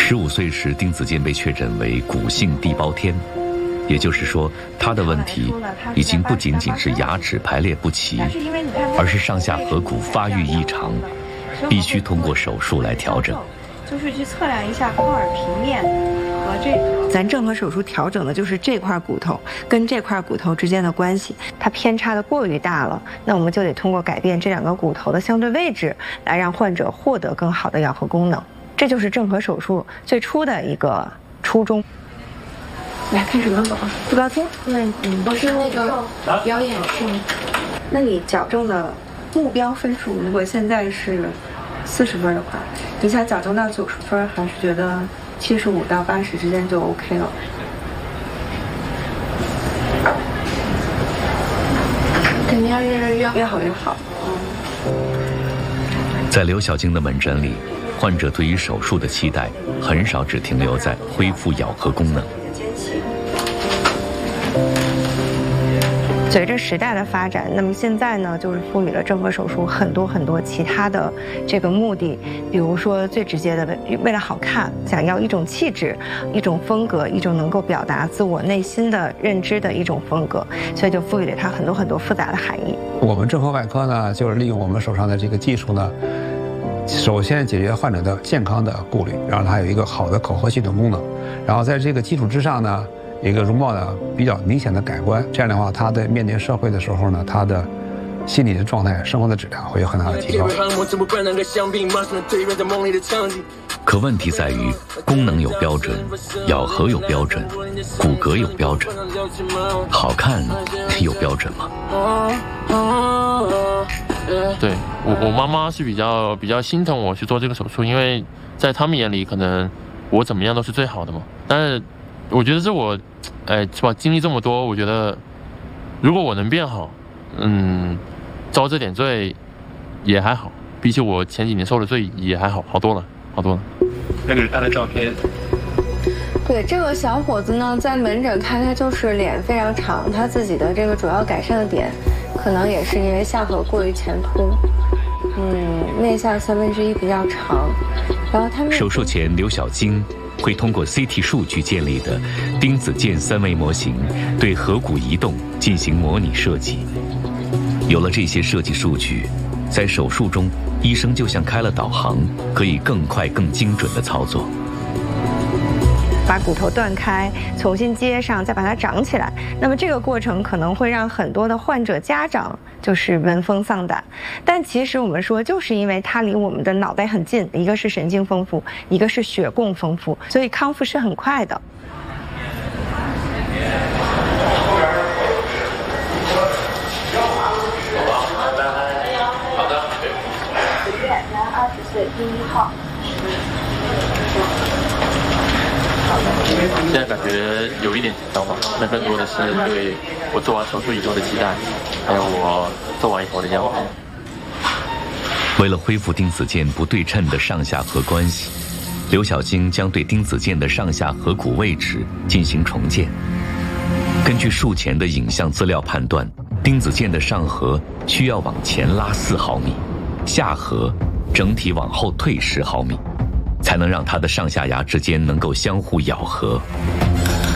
15岁时，丁子健被确诊为骨性地包天，也就是说，他的问题已经不仅仅是牙齿排列不齐，而是上下颌骨发育异常，必须通过手术来调整。 就是去测量一下颌耳平面和咱正颌手术调整的就是这块骨头跟这块骨头之间的关系，它偏差的过于大了，那我们就得通过改变这两个骨头的相对位置，来让患者获得更好的咬合功能。这就是正颌手术最初的一个初衷。来看什么？不高兴？ 我是那个表演系。 那你矫正的目标分数，如果现在是40分的话，你想矫正到90分，还是觉得75到80之间就 OK 了？ 肯定是越好越好。 在刘晓晶的门诊里，患者对于手术的期待很少只停留在恢复咬合功能。 随着时代的发展，那么现在呢，就是赋予了正颌手术很多其他的这个目的，比如说最直接的，为了好看，想要一种气质、一种风格、一种能够表达自我内心的认知的一种风格，所以就赋予了它很多复杂的含义。 我们正颌外科呢，就是利用我们手上的这个技术呢，首先解决患者的健康的顾虑，让他有一个好的口颌系统功能，然后在这个基础之上呢，一个容貌的比较明显的改观，这样的话，他在面对社会的时候呢，他的心理的状态、生活的质量会有很大的提高。 可问题在于，功能有标准，咬合有标准，骨骼有标准，好看有标准吗？ 对，我妈妈是比较心疼我去做这个手术，因为在他们眼里，可能我怎么样都是最好的嘛。但是我觉得是我，是吧？经历这么多，我觉得如果我能变好，遭这点罪也还好，比起我前几年受的罪也还好，好多了。 那个是他的照片。 对，这个小伙子呢，在门诊看他就是脸非常长，他自己的这个主要改善的点，可能也是因为下颌过于前凸，内下1/3比较长，然后他们手术前，刘晓晶会通过 CT 数据建立的丁子健3维模型，对颌骨移动进行模拟设计。有了这些设计数据，在手术中，医生就像开了导航，可以更快、更精准地操作。 把骨头断开，重新接上，再把它长起来。那么这个过程可能会让很多的患者家长就是闻风丧胆，但其实我们说，就是因为它离我们的脑袋很近，一个是神经丰富，一个是血供丰富，所以康复是很快的。 20岁第1号。 现在感觉有一点紧张吧，那更多的是对我做完手术以后的期待，还有我做完以后的样子。 为了恢复丁子健不对称的上下颌关系，刘晓晶将对丁子健的上下颌骨位置进行重建。根据术前的影像资料判断，丁子健的上颌需要往前拉4毫米，下颌整体往后退10毫米，才能让他的上下牙之间能够相互咬合。